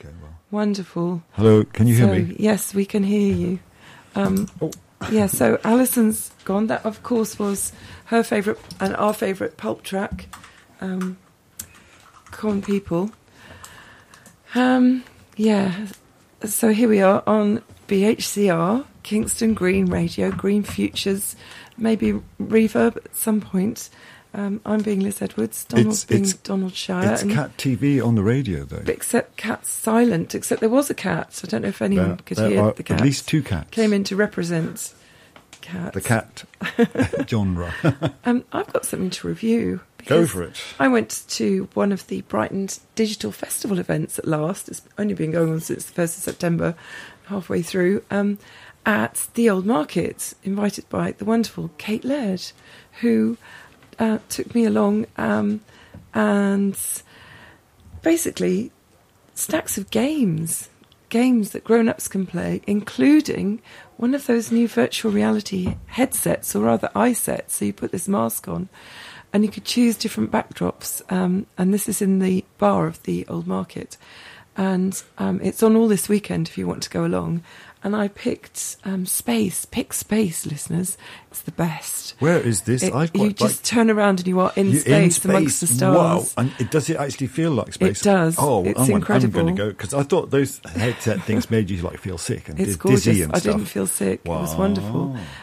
Okay, well. Wonderful. Hello, can you hear me? Yes, we can hear you. Yeah, so Alison's gone. That, of course, was her favourite and our favourite pulp track, Common People. Yeah, so here we are on BHCR, Kingston Green Radio, Green Futures, maybe Reverb at some point. I'm being Liz Edwards, Donald's being Donald Shire. It's Cat TV on the radio, though. Except Cat's silent, except there was a cat. I don't know if anyone could hear the cat. At least 2 cats. Came in to represent cats. The cat genre. I've got something to review. Go for it. I went to one of the Brighton Digital Festival events at last. It's only been going on since the 1st of September, halfway through, at the Old Market, invited by the wonderful Kate Laird, who took me along, and basically stacks of games that grown-ups can play, including one of those new virtual reality headsets, or rather eye sets. So you put this mask on and you could choose different backdrops, and this is in the bar of the Old Market, and it's on all this weekend if you want to go along. And I picked Space. Pick Space, listeners. It's the best. Where is this? You just turn around and you are in space amongst the stars. Wow. And does it actually feel like space? It does. Oh, it's incredible. I'm going to go, because I thought those headset things made you feel sick and it's dizzy gorgeous. and stuff. I didn't feel sick. Wow. It was wonderful.